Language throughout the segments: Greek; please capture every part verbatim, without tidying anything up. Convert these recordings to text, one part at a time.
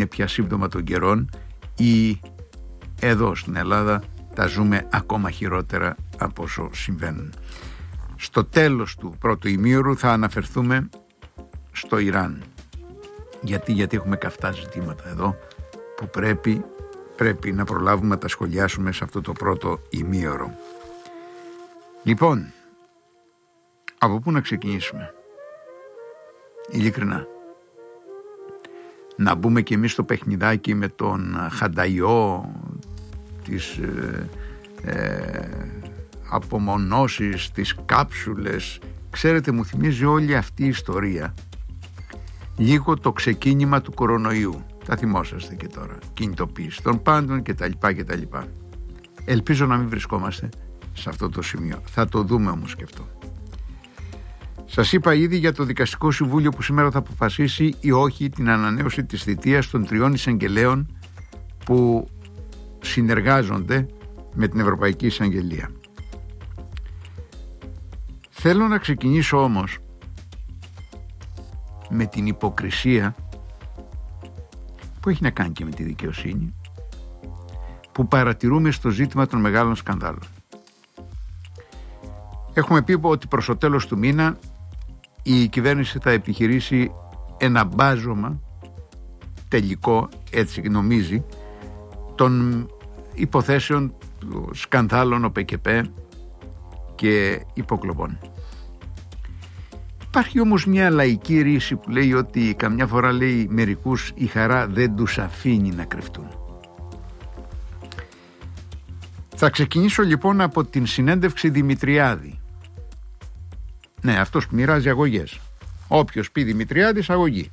πια σύμπτωμα των καιρών ή εδώ στην Ελλάδα τα ζούμε ακόμα χειρότερα από όσο συμβαίνουν. Στο τέλος του πρώτου ημίωρου θα αναφερθούμε στο Ιράν. Γιατί, γιατί έχουμε καυτά ζητήματα εδώ που πρέπει, πρέπει να προλάβουμε να τα σχολιάσουμε σε αυτό το πρώτο ημίωρο. Λοιπόν, από πού να ξεκινήσουμε? Ειλικρινά. Να μπούμε και εμείς στο παιχνιδάκι με τον Χανταϊό, τις ε, ε, απομονώσεις, τις κάψουλες. Ξέρετε, μου θυμίζει όλη αυτή η ιστορία λίγο το ξεκίνημα του κορονοϊού. Τα θυμόσαστε και τώρα. Κινητοποίηση των πάντων κτλ. κτλ. Ελπίζω να μην βρισκόμαστε σε αυτό το σημείο. Θα το δούμε όμως και αυτό. Σας είπα ήδη για το Δικαστικό Συμβούλιο που σήμερα θα αποφασίσει ή όχι την ανανέωση της θητείας των τριών εισαγγελέων που συνεργάζονται με την Ευρωπαϊκή Εισαγγελία. Θέλω να ξεκινήσω όμως με την υποκρισία που έχει να κάνει και με τη δικαιοσύνη που παρατηρούμε στο ζήτημα των μεγάλων σκανδάλων. Έχουμε πει ότι προς το τέλος του μήνα η κυβέρνηση θα επιχειρήσει ένα μπάζωμα τελικό, έτσι νομίζει, των υποθέσεων σκανδάλων ΟΠΕΚΕΠΕ και υποκλοπών. Υπάρχει όμως μια λαϊκή ρίση που λέει ότι καμιά φορά, λέει, μερικούς η χαρά δεν τους αφήνει να κρυφτούν. Θα ξεκινήσω λοιπόν από την συνέντευξη Δημητριάδη. Ναι, αυτός που μοιράζει αγωγές. Όποιος πει Δημητριάδης, αγωγή.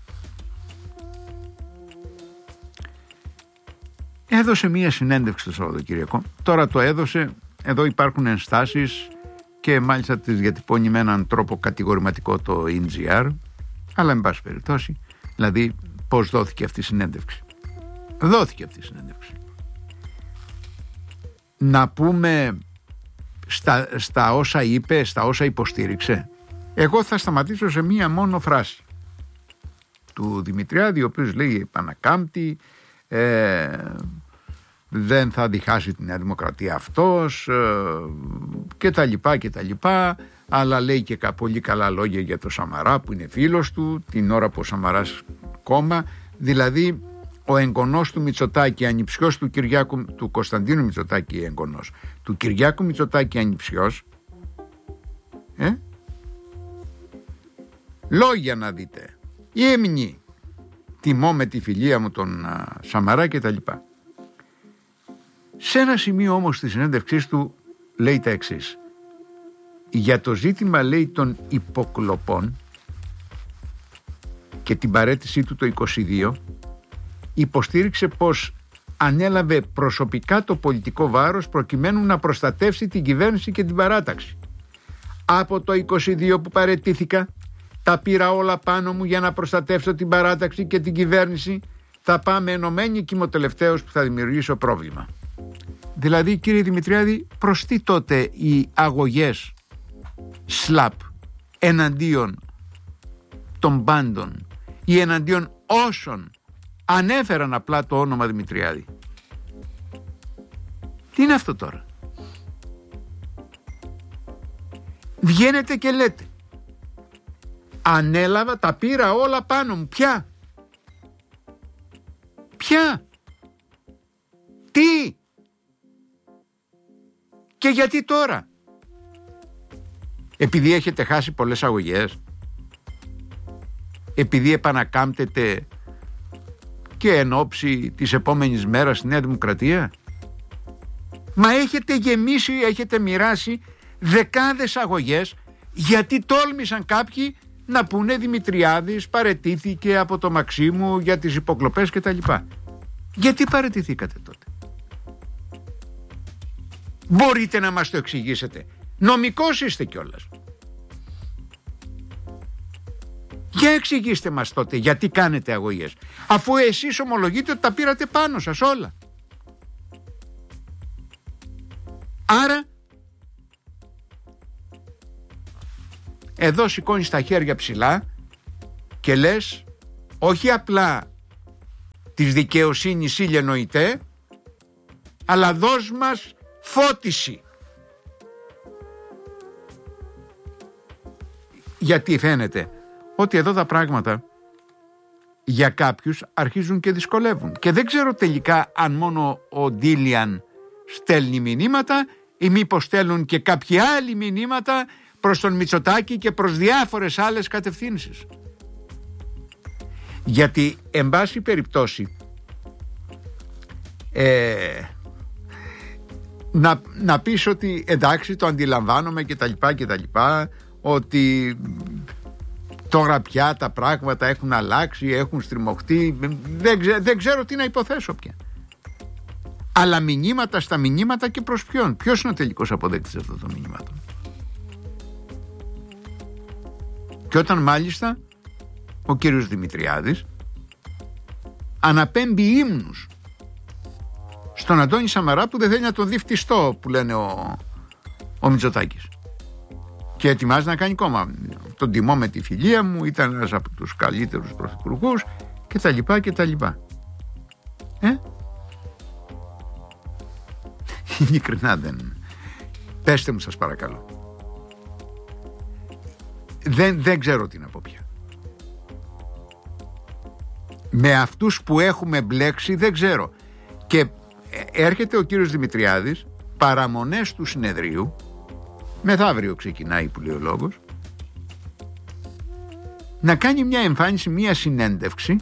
Έδωσε μία συνέντευξη το Σαββατοκύριακο. Τώρα το έδωσε, εδώ υπάρχουν ενστάσεις και μάλιστα τις διατυπώνει με έναν τρόπο κατηγορηματικό το Ι Τζι Αρ, αλλά εν πάση περιπτώσει, δηλαδή πώς δόθηκε αυτή η συνέντευξη. Δόθηκε αυτή η συνέντευξη. Να πούμε στα, στα όσα είπε, στα όσα υποστήριξε. Εγώ θα σταματήσω σε μία μόνο φράση του Δημητριάδη, ο οποίος λέει επανακάμπτει, ε, δεν θα διχάσει τη Νέα Δημοκρατία αυτός, ε, και τα λοιπά και τα λοιπά, αλλά λέει και πολύ καλά λόγια για το Σαμαρά που είναι φίλος του την ώρα που ο Σαμαράς κόμμα, δηλαδή ο εγγονός του Μητσοτάκη, ανιψιός του Κυριάκου, του Κωνσταντίνου Μητσοτάκη, εγγονός του Κυριάκου Μητσοτάκη, ανιψιός, ε? Λόγια να δείτε, η έμεινη τιμώ με τη φιλία μου τον α, Σαμαρά και τα λοιπά. Σε ένα σημείο όμως της συνέντευξής του λέει τα εξής: για το ζήτημα, λέει, των υποκλοπών και την παραίτησή του το είκοσι δύο, υποστήριξε πως ανέλαβε προσωπικά το πολιτικό βάρος προκειμένου να προστατεύσει την κυβέρνηση και την παράταξη. Από το είκοσι δύο που παραιτήθηκα, τα πήρα όλα πάνω μου για να προστατεύσω την παράταξη και την κυβέρνηση. Θα πάμε ενωμένοι και είμαι ο τελευταίος που θα δημιουργήσω πρόβλημα. Δηλαδή, κύριε Δημητριάδη, προς τι τότε οι αγωγές σλαπ εναντίον των πάντων ή εναντίον όσων ανέφεραν απλά το όνομα Δημητριάδη? Τι είναι αυτό τώρα? Βγαίνετε και λέτε ανέλαβα, τα πήρα όλα πάνω μου. Ποια? Ποια? Τι? Και γιατί τώρα? Επειδή έχετε χάσει πολλές αγωγές? Επειδή επανακάμπτετε και εν ώψη της επόμενης μέρας στη Νέα Δημοκρατία? Μα έχετε γεμίσει, έχετε μοιράσει δεκάδες αγωγές, γιατί τόλμησαν κάποιοι να πούνε Δημητριάδης παραιτήθηκε από το Μαξίμου για τις υποκλοπές και τα λοιπά. Γιατί παραιτηθήκατε τότε? Μπορείτε να μας το εξηγήσετε? Νομικός είστε κιόλας. Για εξηγήστε μας τότε γιατί κάνετε αγωγές, αφού εσείς ομολογείτε ότι τα πήρατε πάνω σας όλα. Άρα εδώ σηκώνεις τα χέρια ψηλά και λες όχι απλά της δικαιοσύνης ήλιε νοητέ, αλλά δώσ' μας φώτιση. Γιατί φαίνεται ότι εδώ τα πράγματα για κάποιους αρχίζουν και δυσκολεύουν. Και δεν ξέρω τελικά αν μόνο ο Ντίλιαν στέλνει μηνύματα ή μήπως στέλνουν και κάποιοι άλλοι μηνύματα προς τον Μητσοτάκη και προς διάφορες άλλες κατευθύνσεις. Γιατί εν πάση περιπτώσει ε, να, να πεις ότι εντάξει, το αντιλαμβάνομαι και τα λοιπά και τα λοιπά, ότι τώρα πια τα πράγματα έχουν αλλάξει, έχουν στριμωχτεί, δεν, ξέ, δεν ξέρω τι να υποθέσω πια. Αλλά μηνύματα στα μηνύματα, και προς ποιον? Ποιος είναι ο τελικός αποδέκτης αυτών των μηνύματων? Και όταν μάλιστα ο κύριος Δημητριάδης αναπέμπει ύμνους στον Αντώνη Σαμαρά, που δεν θέλει να τον δει φτιστό, που λένε ο, ο Μητσοτάκης, και ετοιμάζει να κάνει κόμμα. Τον τιμώ με τη φιλία μου, ήταν ένας από τους καλύτερους πρωθυπουργούς και τα λοιπά και τα λοιπά. Ε? Ειλικρινά δεν. Πέστε μου σας παρακαλώ. Δεν, δεν ξέρω τι να πω πια. Με αυτούς που έχουμε μπλέξει δεν ξέρω. Και έρχεται ο κύριος Δημητριάδης, παραμονές του συνεδρίου, μεθαύριο ξεκινάει που λέει ο λόγος, να κάνει μια εμφάνιση, μια συνέντευξη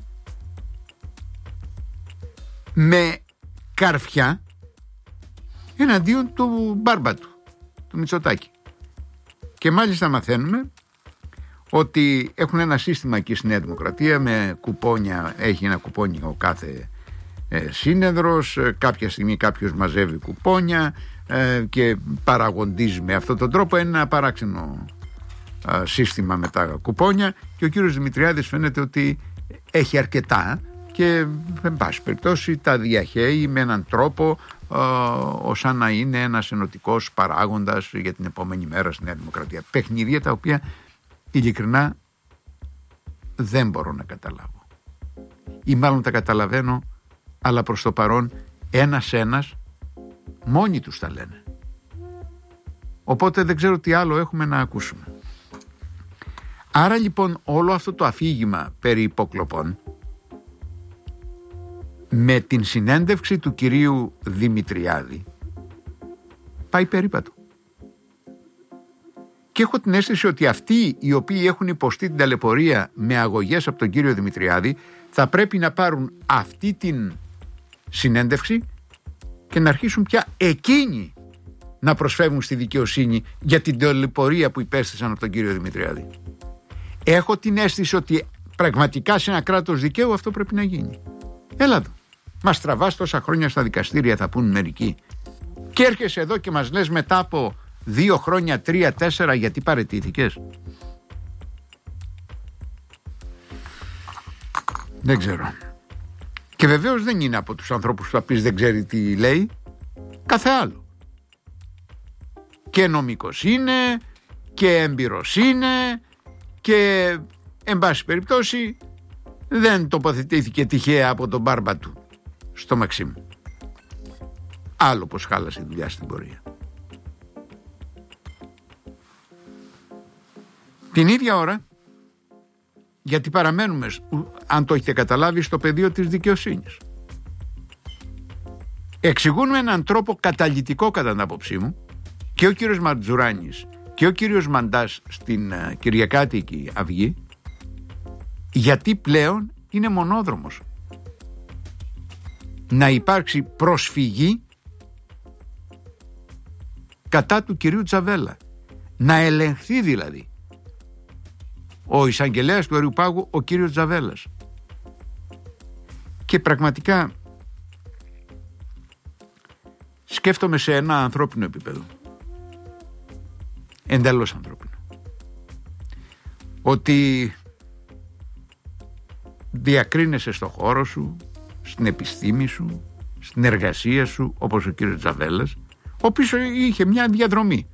με καρφιά εναντίον του μπάρμπα του, του Μητσοτάκη. Και μάλιστα μαθαίνουμε ότι έχουν ένα σύστημα εκεί στη Νέα Δημοκρατία με κουπόνια, έχει ένα κουπόνι ο κάθε ε, σύνεδρος, ε, κάποια στιγμή κάποιος μαζεύει κουπόνια ε, και παραγοντίζει με αυτόν τον τρόπο ένα παράξενο ε, σύστημα με τα κουπόνια, και ο κύριος Δημητριάδης φαίνεται ότι έχει αρκετά και εν πάση περιπτώσει τα διαχέει με έναν τρόπο ε, ως να είναι ένας ενωτικός παράγοντας για την επόμενη μέρα στη Νέα Δημοκρατία. Παιχνίδια τα οποία ειλικρινά δεν μπορώ να καταλάβω, ή μάλλον τα καταλαβαίνω, αλλά προς το παρόν ένας ένας μόνοι τους τα λένε. Οπότε δεν ξέρω τι άλλο έχουμε να ακούσουμε. Άρα λοιπόν όλο αυτό το αφήγημα περί υποκλοπών, με την συνέντευξη του κυρίου Δημητριάδη, πάει περίπατο. Και έχω την αίσθηση ότι αυτοί οι οποίοι έχουν υποστεί την ταλαιπωρία με αγωγές από τον κύριο Δημητριάδη θα πρέπει να πάρουν αυτή την συνέντευξη και να αρχίσουν πια εκείνοι να προσφεύγουν στη δικαιοσύνη για την ταλαιπωρία που υπέστησαν από τον κύριο Δημητριάδη. Έχω την αίσθηση ότι πραγματικά σε ένα κράτος δικαίου αυτό πρέπει να γίνει. Έλα εδώ. Μας τραβάς τόσα χρόνια στα δικαστήρια, θα πούν μερικοί, και έρχεσαι εδώ και μας λες μετά από δύο χρόνια, τρία, τέσσερα, γιατί παραιτήθηκες. Δεν ξέρω. Και βεβαίως δεν είναι από τους ανθρώπους που θα πεις δεν ξέρει τι λέει. Κάθε άλλο. Και νομικός είναι, και έμπειρος είναι, και εν πάση περιπτώσει δεν τοποθετήθηκε τυχαία από τον μπάρμπα του στο Μαξίμου. Άλλο πως χάλασε η δουλειά στην πορεία. Την ίδια ώρα, γιατί παραμένουμε, αν το έχετε καταλάβει, στο πεδίο της δικαιοσύνης, εξηγούν με έναν τρόπο καταλυτικό κατά την άποψή μου και ο κύριος Μαρτζουράνης και ο κύριος Μαντάς στην uh, Κυριακάτικη Αυγή, γιατί πλέον είναι μονόδρομος να υπάρξει προσφυγή κατά του κυρίου Τζαβέλα, να ελεγχθεί δηλαδή ο εισαγγελέας του Αριουπάγου, ο κύριος Τζαβέλας. Και πραγματικά σκέφτομαι σε ένα ανθρώπινο επίπεδο, εντελώς ανθρώπινο, ότι διακρίνεσαι στο χώρο σου, στην επιστήμη σου, στην εργασία σου, όπως ο κύριος Τζαβέλας, ο οποίος είχε μια διαδρομή.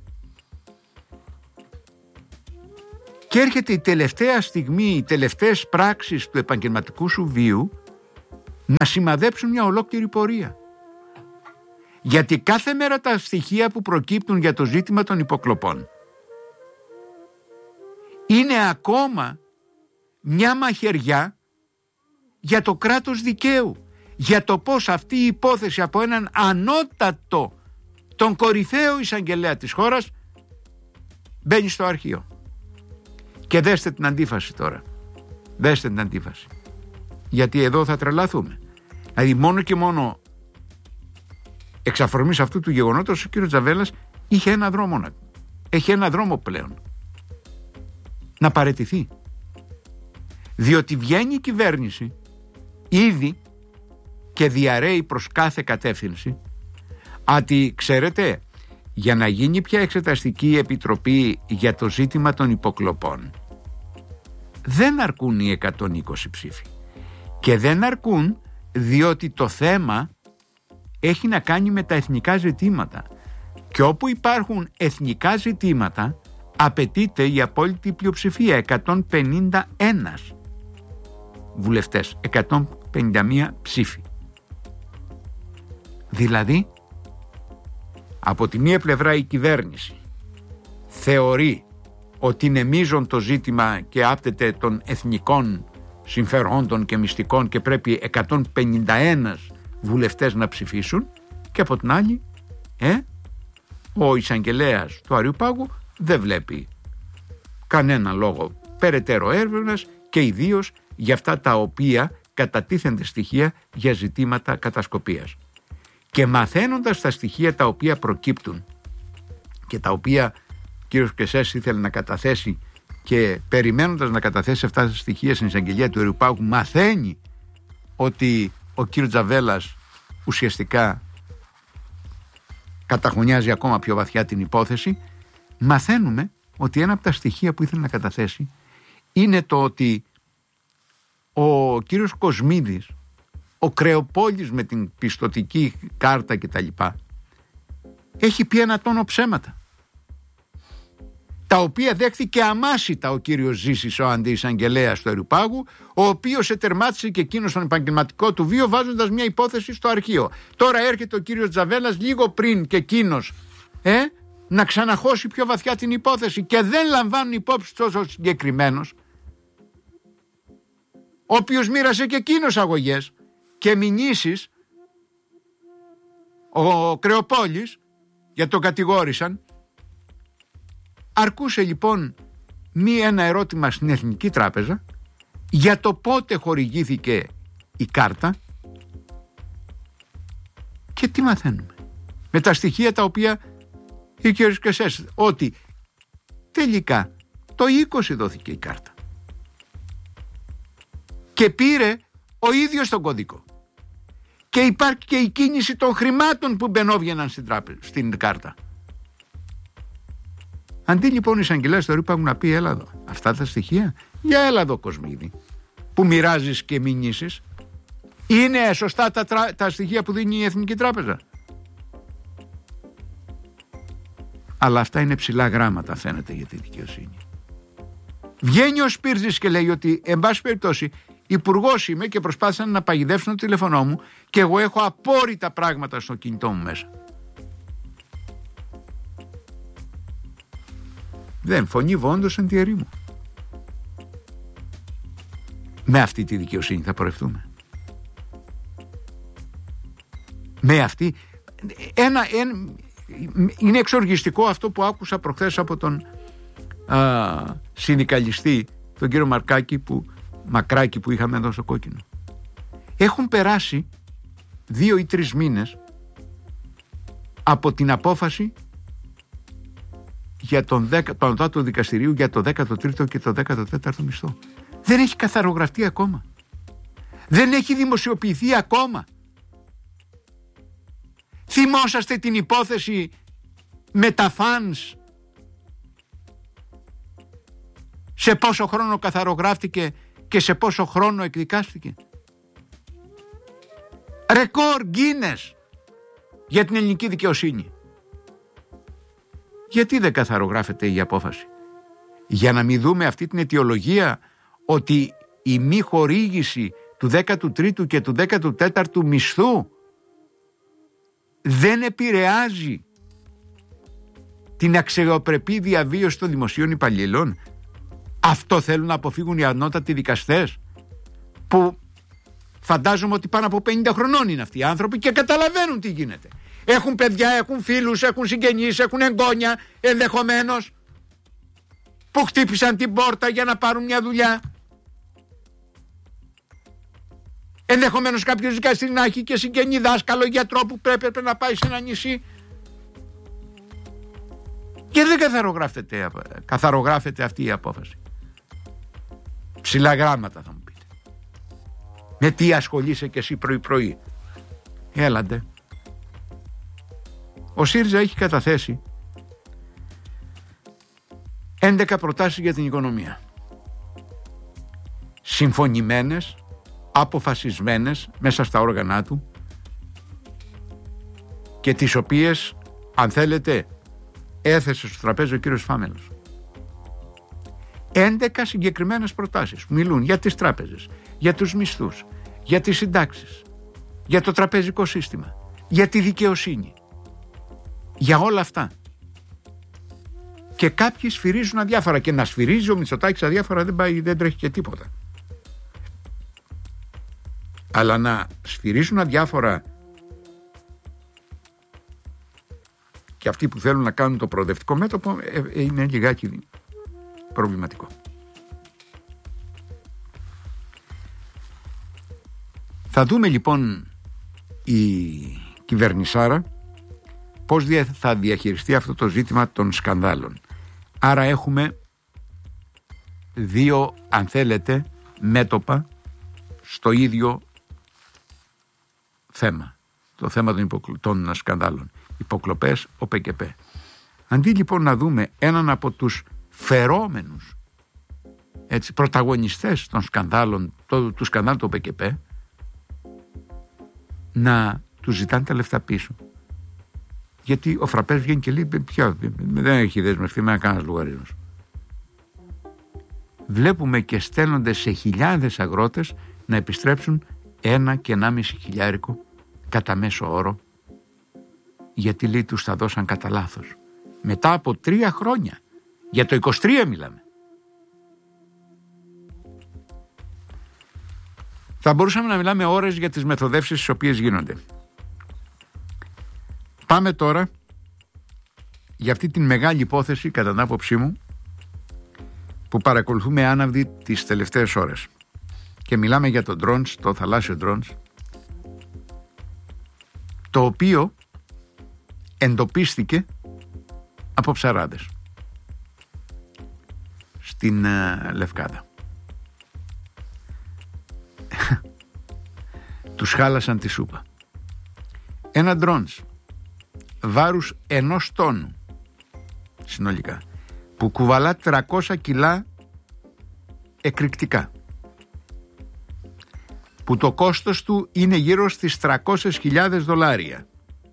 Και έρχεται η τελευταία στιγμή, οι τελευταίες πράξεις του επαγγελματικού σου βίου να σημαδέψουν μια ολόκληρη πορεία. Γιατί κάθε μέρα τα στοιχεία που προκύπτουν για το ζήτημα των υποκλοπών είναι ακόμα μια μαχαιριά για το κράτος δικαίου, για το πώς αυτή η υπόθεση από έναν ανώτατο, τον κορυφαίο εισαγγελέα της χώρας, μπαίνει στο αρχείο. Και δέστε την αντίφαση τώρα. Δέστε την αντίφαση. Γιατί εδώ θα τρελαθούμε. Δηλαδή μόνο και μόνο εξ αφορμής αυτού του γεγονότος ο κύριος Τζαβέλας είχε ένα δρόμο. Έχει ένα δρόμο πλέον. Να παραιτηθεί. Διότι βγαίνει η κυβέρνηση ήδη και διαρρέει προς κάθε κατεύθυνση ότι ξέρετε, για να γίνει πια εξεταστική επιτροπή για το ζήτημα των υποκλοπών δεν αρκούν οι εκατόν είκοσι ψήφοι. Και δεν αρκούν διότι το θέμα έχει να κάνει με τα εθνικά ζητήματα. Και όπου υπάρχουν εθνικά ζητήματα απαιτείται η απόλυτη πλειοψηφία, εκατόν πενήντα ένα βουλευτές, εκατόν πενήντα ένα ψήφοι. Δηλαδή, από τη μία πλευρά η κυβέρνηση θεωρεί ότι είναι μείζον το ζήτημα και άπτεται των εθνικών συμφερόντων και μυστικών και πρέπει εκατόν πενήντα ένα βουλευτές να ψηφίσουν, και από την άλλη ε, ο εισαγγελέας του Αριουπάγου δεν βλέπει κανένα λόγο περαιτέρω έρευνας και ιδίως για αυτά τα οποία κατατίθενται στοιχεία για ζητήματα κατασκοπίας. Και μαθαίνοντας τα στοιχεία τα οποία προκύπτουν και τα οποία ο κύριος Κεσές ήθελε να καταθέσει και περιμένοντας να καταθέσει αυτά τα στοιχεία στην εισαγγελία του Αριουπάγου, μαθαίνει ότι ο κύριος Τζαβέλας ουσιαστικά καταχωνιάζει ακόμα πιο βαθιά την υπόθεση. Μαθαίνουμε ότι ένα από τα στοιχεία που ήθελε να καταθέσει είναι το ότι ο κύριος Κοσμίδης, ο Κρεοπόλης με την πιστωτική κάρτα κτλ, έχει πει ένα τόνο ψέματα, τα οποία δέχθηκε αμάσιτα ο κύριος Ζήσης, ο αντιεισαγγελέας του Αριουπάγου, ο οποίος ετερμάτισε και εκείνος τον επαγγελματικό του βίο βάζοντας μια υπόθεση στο αρχείο. Τώρα έρχεται ο κύριος Τζαβέλας λίγο πριν και εκείνος ε, να ξαναχώσει πιο βαθιά την υπόθεση και δεν λαμβάνουν υπόψη τόσο συγκεκριμένος, ο οποίος μοίρασε και εκείνος αγωγές και μηνύσεις. Ο Κρεοπόλης, για τον κατηγόρησαν. Αρκούσε λοιπόν μη ένα ερώτημα στην Εθνική Τράπεζα για το πότε χορηγήθηκε η κάρτα και τι μαθαίνουμε με τα στοιχεία τα οποία η κ. Κεσές, ότι τελικά το είκοσι δόθηκε η κάρτα και πήρε ο ίδιος τον κωδικό και υπάρχει και η κίνηση των χρημάτων που μπαινόβγαιναν στην, τράπεζα, στην κάρτα. Αντί λοιπόν οι εισαγγελέας του Αριουπάγου να πει έλα εδώ, αυτά τα στοιχεία, για έλα εδώ Κοσμίδη, που μοιράζεις και μηνύσεις, είναι σωστά τα, τρα... τα στοιχεία που δίνει η Εθνική Τράπεζα? Αλλά αυτά είναι ψηλά γράμματα φαίνεται για τη δικαιοσύνη. Βγαίνει ο Σπύρτζης και λέει ότι εν πάση περιπτώσει υπουργός είμαι και προσπάθησαν να παγιδεύσουν το τηλέφωνο μου και εγώ έχω απόρριτα πράγματα στο κινητό μου μέσα. Δεν φωνεί βόντος εν τη ερήμου. Με αυτή τη δικαιοσύνη θα πορευτούμε? Με αυτή ένα, ένα, είναι εξοργιστικό αυτό που άκουσα προχθές από τον α, συνδικαλιστή, τον κύριο Μαρκάκη που, Μακράκη που είχαμε εδώ στο Κόκκινο. Έχουν περάσει δύο ή τρεις μήνες από την απόφαση για τον Ανώτατο Δικαστηρίου για το δέκατο τρίτο και το δέκατο τέταρτο μισθό. Δεν έχει καθαρογραφτεί ακόμα. Δεν έχει δημοσιοποιηθεί ακόμα. Θυμόσαστε την υπόθεση με τα φανς? Σε πόσο χρόνο καθαρογράφτηκε και σε πόσο χρόνο εκδικάστηκε? Ρεκόρ Γκίνες για την ελληνική δικαιοσύνη. Γιατί δεν καθαρογράφεται η απόφαση? Για να μην δούμε αυτή την αιτιολογία ότι η μη χορήγηση του δέκατου τρίτου και του δέκατου τέταρτου μισθού δεν επηρεάζει την αξιοπρεπή διαβίωση των δημοσίων υπαλλήλων? Αυτό θέλουν να αποφύγουν οι ανώτατοι δικαστές, που φαντάζομαι ότι πάνω από πενήντα χρονών είναι αυτοί οι άνθρωποι και καταλαβαίνουν τι γίνεται. Έχουν παιδιά, έχουν φίλους, έχουν συγγενείς, έχουν εγγόνια ενδεχομένως που χτύπησαν την πόρτα για να πάρουν μια δουλειά. Ενδεχομένως κάποιος δικαστής να έχει και συγγενή, δάσκαλο, γιατρό που πρέπει να πάει σε ένα νησί. Και δεν καθαρογράφεται, καθαρογράφεται αυτή η απόφαση. Ψηλά γράμματα θα μου πείτε. Με τι ασχολείσαι και εσύ πρωί πρωί? Έλαντε. Ο ΣΥΡΙΖΑ έχει καταθέσει έντεκα προτάσεις για την οικονομία. Συμφωνημένες, αποφασισμένες μέσα στα όργανα του και τις οποίες, αν θέλετε, έθεσε στο τραπέζι ο κύριος Φάμελος. έντεκα συγκεκριμένες προτάσεις που μιλούν για τις τράπεζες, για τους μισθούς, για τις συντάξεις, για το τραπεζικό σύστημα, για τη δικαιοσύνη, για όλα αυτά. Και κάποιοι σφυρίζουν αδιάφορα, και να σφυρίζει ο Μητσοτάκης αδιάφορα δεν πάει, δεν τρέχει και τίποτα. Αλλά να σφυρίζουν αδιάφορα και αυτοί που θέλουν να κάνουν το προοδευτικό μέτωπο ε, ε, είναι λιγάκι προβληματικό. Θα δούμε λοιπόν η κυβερνησάρα πώς θα διαχειριστεί αυτό το ζήτημα των σκανδάλων. Άρα έχουμε δύο, αν θέλετε, μέτωπα στο ίδιο θέμα. Το θέμα των, υποκλο... των σκανδάλων. Υποκλοπές, ο ΠΚΠ. Αντί λοιπόν να δούμε έναν από τους φερόμενους, έτσι, πρωταγωνιστές των σκανδάλων, το, του σκανδάλου του ΠΚΠ, να του ζητάνε τα λεφτά πίσω. Γιατί ο Φραπές βγαίνει και λέει πια, δεν έχει δεσμευτεί με να κάνει λογαριασμός. Βλέπουμε και στέλνονται σε χιλιάδες αγρότες να επιστρέψουν ένα και ενάμιση χιλιάρικο κατά μέσο όρο, γιατί λέει τους τα δώσαν κατά λάθος. Μετά από τρία χρόνια, για το είκοσι τρία μιλάμε. Θα μπορούσαμε να μιλάμε ώρες για τις μεθοδεύσεις τις οποίες γίνονται. Πάμε τώρα για αυτή την μεγάλη υπόθεση, κατά την άποψή μου, που παρακολουθούμε άναυδη τις τελευταίες ώρες. Και μιλάμε για το drones, το θαλάσσιο drones, το οποίο εντοπίστηκε από ψαράδες στην uh, Λευκάδα. Τους χάλασαν τη σούπα. Ένα drones βάρους ενός τόνου συνολικά, που κουβαλά τριακόσια κιλά εκρηκτικά, που το κόστος του είναι γύρω στις τριακόσιες χιλιάδες δολάρια,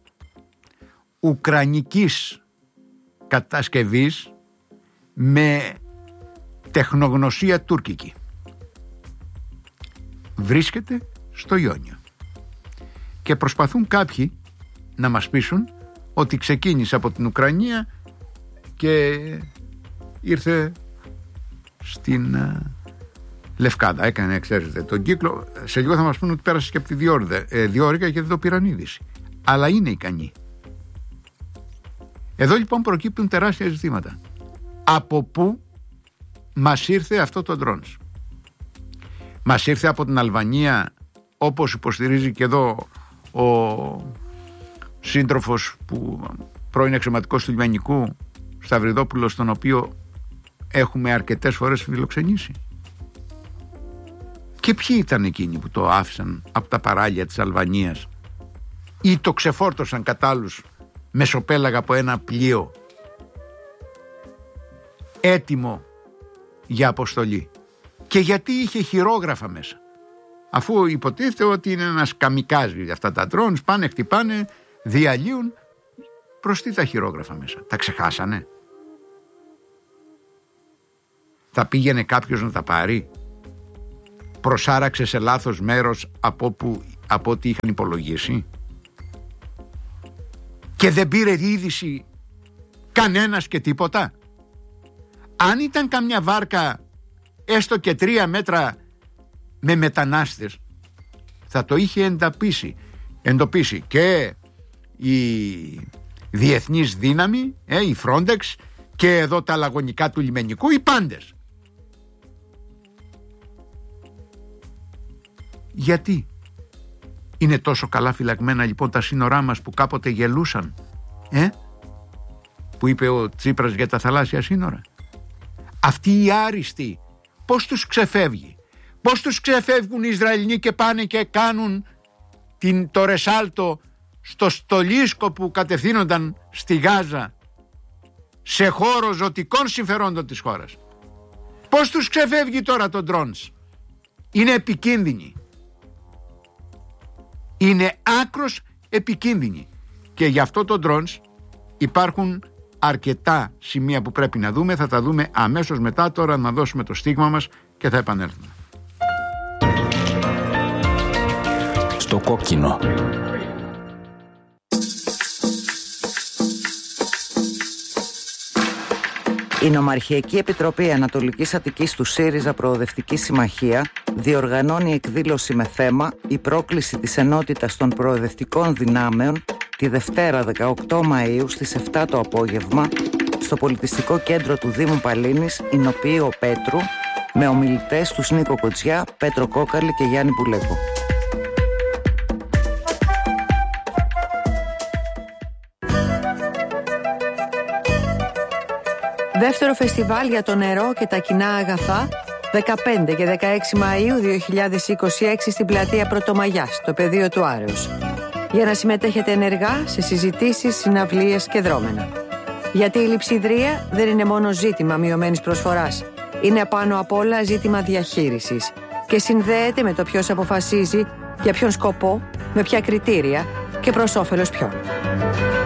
ουκρανικής κατασκευής με τεχνογνωσία τουρκική, βρίσκεται στο Ιόνιο και προσπαθούν κάποιοι να μας πείσουν ότι ξεκίνησε από την Ουκρανία και ήρθε στην uh, Λευκάδα, έκανε, ξέρετε, τον κύκλο. Σε λίγο θα μας πούνε ότι πέρασε και από τη Διόρυγα και δεν το πήραν είδηση, αλλά είναι ικανοί. Εδώ λοιπόν προκύπτουν τεράστια ζητήματα. Από πού μας ήρθε αυτό το drones? Μας ήρθε από την Αλβανία, όπως υποστηρίζει και εδώ ο σύντροφος που πρώην αξιωματικός του λιμενικού Σταυριδόπουλος, τον οποίο έχουμε αρκετές φορές φιλοξενήσει? Και ποιοι ήταν εκείνοι που το άφησαν από τα παράλια της Αλβανίας ή το ξεφόρτωσαν κατά άλλους μεσοπέλαγα από ένα πλοίο έτοιμο για αποστολή? Και γιατί είχε χειρόγραφα μέσα, αφού υποτίθεται ότι είναι ένας καμικάζι για αυτά τα drones, πάνε, χτυπάνε, διαλύουν? Προς τι τα χειρόγραφα μέσα? Τα ξεχάσανε? Θα πήγαινε κάποιος να τα πάρει? προσάραξε σε λάθος μέρος από, που, από ό,τι είχαν υπολογίσει και δεν πήρε είδηση κανένας και τίποτα? Αν ήταν καμιά βάρκα έστω και τρία μέτρα με μετανάστες, θα το είχε εντοπίσει, εντοπίσει και η διεθνής δύναμη, ε, η Frontex, και εδώ τα λαγωνικά του λιμενικού, οι πάντες. Γιατί είναι τόσο καλά φυλαγμένα λοιπόν τα σύνορά μας που κάποτε γελούσαν, ε? που είπε ο Τσίπρας για τα θαλάσσια σύνορα? Αυτοί οι άριστοι πώς τους ξεφεύγει? Πώς τους ξεφεύγουν οι Ισραηλοί και πάνε και κάνουν την, το ρεσάλτο στο στολίσκο που κατευθύνονταν στη Γάζα, σε χώρο ζωτικών συμφερόντων της χώρας? Πώς τους ξεφεύγει τώρα το drones? Είναι επικίνδυνοι. Είναι άκρος επικίνδυνοι. Και γι' αυτό το drones υπάρχουν αρκετά σημεία που πρέπει να δούμε. Θα τα δούμε αμέσως μετά. Τώρα να δώσουμε το στίγμα μας και θα επανέλθουμε. Στο κόκκινο. Η Νομαρχιακή Επιτροπή Ανατολικής Αττικής του ΣΥΡΙΖΑ Προοδευτική Συμμαχία διοργανώνει εκδήλωση με θέμα «Η πρόκληση της ενότητας των προοδευτικών δυνάμεων» τη Δευτέρα δεκαοκτώ Μαΐου στις επτά το απόγευμα στο Πολιτιστικό Κέντρο του Δήμου Παλίνης, Ηνοποιείο Πέτρου, με ομιλητές τους Νίκο Κοτσιά, Πέτρο Κόκαλη και Γιάννη Πουλέκο. Δεύτερο φεστιβάλ για το νερό και τα κοινά αγαθά, δεκαπέντε και δεκαέξι Μαΐου δύο χιλιάδες είκοσι έξι στην πλατεία Πρωτομαγιάς, στο πεδίο του Άρεως. Για να συμμετέχετε ενεργά σε συζητήσεις, συναυλίες και δρόμενα. Γιατί η λειψιδρία δεν είναι μόνο ζήτημα μειωμένης προσφοράς. Είναι πάνω απ' όλα ζήτημα διαχείρισης και συνδέεται με το ποιος αποφασίζει, για ποιον σκοπό, με ποια κριτήρια και προς όφελος ποιον.